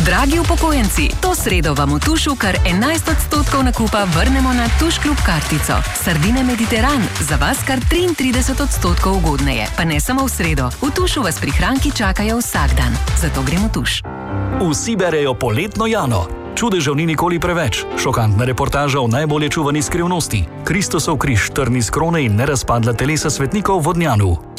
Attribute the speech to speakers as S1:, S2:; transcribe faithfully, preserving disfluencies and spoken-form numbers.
S1: Dragi upokojenci, to sredo vam v Tušu kar enajst odstotkov nakupa vrnemo na Tuš Klub kartico. Sardine Mediteran za vas kar triintrideset odstotkov ugodneje. Pa ne samo v sredo, v Tušu vas prihranki čakajo vsak dan. Zato gremo v Tuš.
S2: Vsi berejo poletno Jano. Čudežev ni nikoli preveč. Šokantna reportaža o najbolje čuvani skrivnosti. Kristusov križ, trni s krone in nerazpadla telesa svetnikov v Vodnjanu.